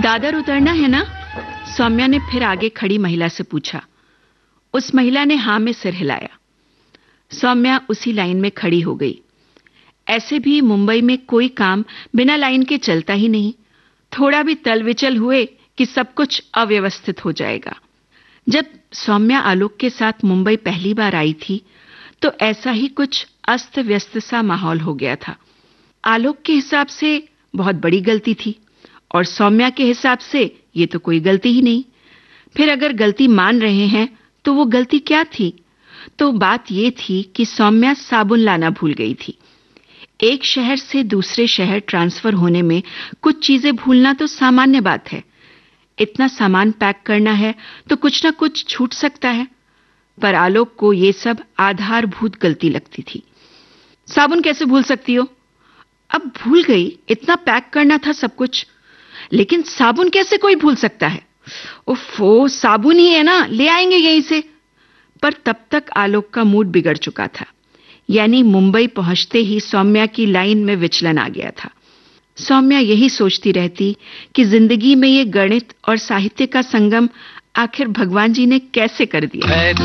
दादर उतरना है ना? सौम्या ने फिर आगे खड़ी महिला से पूछा। उस महिला ने हाँ में सिर हिलाया। सौम्या उसी लाइन में खड़ी हो गई। ऐसे भी मुंबई में कोई काम बिना लाइन के चलता ही नहीं। थोड़ा भी तलविचल हुए कि सब कुछ अव्यवस्थित हो जाएगा। जब सौम्या आलोक के साथ मुंबई पहली बार आई थी तो ऐसा ही कुछ अस्त व्यस्त सा माहौल हो गया था। आलोक के हिसाब से बहुत बड़ी गलती थी और सौम्या के हिसाब से ये तो कोई गलती ही नहीं। फिर अगर गलती मान रहे हैं तो वो गलती क्या थी? तो बात ये थी कि सौम्या साबुन लाना भूल गई थी। एक शहर से दूसरे शहर ट्रांसफर होने में कुछ चीजें भूलना तो सामान्य बात है। इतना सामान पैक करना है तो कुछ ना कुछ छूट सकता है, पर आलोक को ये सब आधारभूत गलती लगती थी। साबुन कैसे भूल सकती हो? अब भूल गई, इतना पैक करना था सब कुछ। लेकिन साबुन कैसे कोई भूल सकता है? ओफो, साबुन ही है ना, ले आएंगे यहीं से। पर तब तक आलोक का मूड बिगड़ चुका था। यानी मुंबई पहुंचते ही सौम्या की लाइन में विचलन आ गया था। सौम्या यही सोचती रहती कि जिंदगी में ये गणित और साहित्य का संगम आखिर भगवान जी ने कैसे कर दिया।